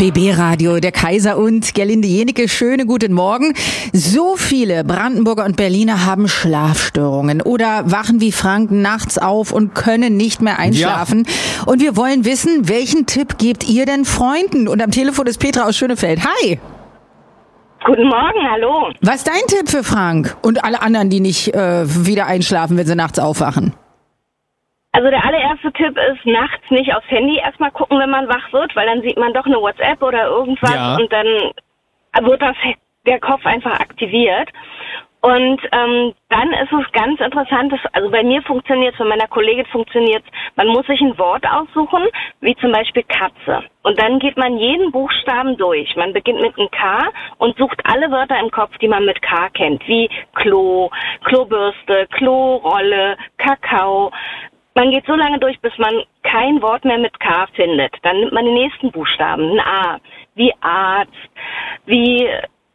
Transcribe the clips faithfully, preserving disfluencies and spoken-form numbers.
B B-Radio, der Kaiser und Gerlinde Jenecke. Schönen guten Morgen. So viele Brandenburger und Berliner haben Schlafstörungen oder wachen wie Frank nachts auf und können nicht mehr einschlafen. Ja. Und wir wollen wissen, welchen Tipp gebt ihr denn Freunden? Und am Telefon ist Petra aus Schönefeld. Hi! Guten Morgen, hallo. Was ist dein Tipp für Frank und alle anderen, die nicht äh, wieder einschlafen, wenn sie nachts aufwachen? Also der allererste Tipp ist, nachts nicht aufs Handy erstmal gucken, wenn man wach wird, weil dann sieht man doch eine WhatsApp oder irgendwas ja. und dann wird das der Kopf einfach aktiviert. Und ähm, dann ist es ganz interessant, dass, also bei mir funktioniert es, bei meiner Kollegin funktioniert es, man muss sich ein Wort aussuchen, wie zum Beispiel Katze. Und dann geht man jeden Buchstaben durch. Man beginnt mit einem K und sucht alle Wörter im Kopf, die man mit K kennt, wie Klo, Klobürste, Klorolle, Kakao. Man geht so lange durch, bis man kein Wort mehr mit K findet. Dann nimmt man den nächsten Buchstaben, ein A, wie Arzt, wie,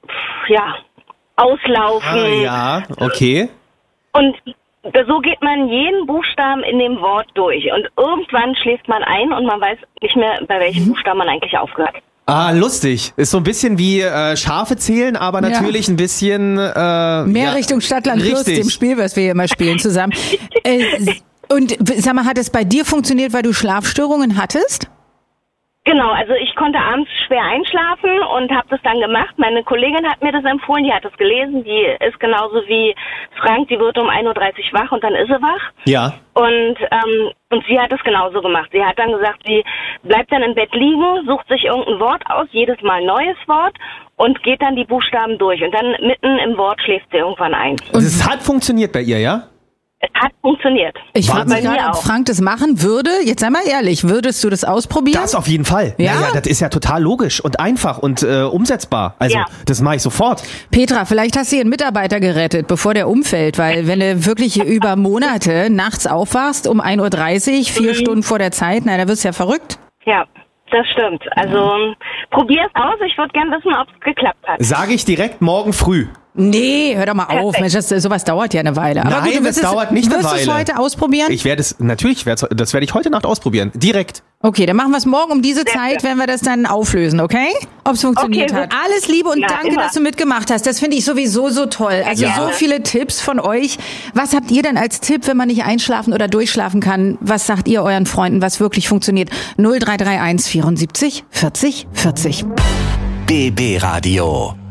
ja, auslaufen. Ah, ja, okay. Und so geht man jeden Buchstaben in dem Wort durch. Und irgendwann schläft man ein und man weiß nicht mehr, bei welchem mhm. Buchstaben man eigentlich aufgehört. Ah, lustig. Ist so ein bisschen wie äh, Schafe zählen, aber natürlich ja. ein bisschen... Äh, Mehr ja, Richtung Stadtland Plus, dem Spiel, was wir hier immer spielen zusammen. äh, und sag mal, hat es bei dir funktioniert, weil du Schlafstörungen hattest? Genau, also ich konnte abends schwer einschlafen und habe das dann gemacht. Meine Kollegin hat mir das empfohlen, die hat das gelesen. Die ist genauso wie Frank, die wird um ein Uhr dreißig wach und dann ist sie wach. Ja. Und ähm, und sie hat es genauso gemacht. Sie hat dann gesagt, sie bleibt dann im Bett liegen, sucht sich irgendein Wort aus, jedes Mal ein neues Wort und geht dann die Buchstaben durch. Und dann mitten im Wort schläft sie irgendwann ein. Und es hat funktioniert bei ihr, ja? Es hat funktioniert. Ich frage mich gerade, ob Frank das machen würde. Jetzt sei mal ehrlich, würdest du das ausprobieren? Das auf jeden Fall. Ja, naja, das ist ja total logisch und einfach und äh, umsetzbar. Also, ja. das mache ich sofort. Petra, vielleicht hast du ihren Mitarbeiter gerettet, bevor der umfällt, weil wenn du wirklich über Monate nachts aufwachst um ein Uhr dreißig, vier mhm. Stunden vor der Zeit, na, da wirst du ja verrückt. Ja. Das stimmt. Also, probier's aus. Ich würde gerne wissen, ob es geklappt hat. Sage ich direkt morgen früh. Nee, hör doch mal auf. Mensch, das, sowas dauert ja eine Weile. Aber Nein, gut, das dauert nicht eine Weile. Wirst du es heute ausprobieren? Ich werde es, natürlich, das werde ich heute Nacht ausprobieren. Direkt. Okay, dann machen wir es morgen um diese Zeit, wenn wir das dann auflösen, okay? Ob es funktioniert okay, hat. Alles Liebe und ja, danke, immer. dass du mitgemacht hast. Das finde ich sowieso so toll. Also ja. so viele Tipps von euch. Was habt ihr denn als Tipp, wenn man nicht einschlafen oder durchschlafen kann? Was sagt ihr euren Freunden, was wirklich funktioniert? null drei drei eins vierundsiebzig vierzig vierzig. B B Radio.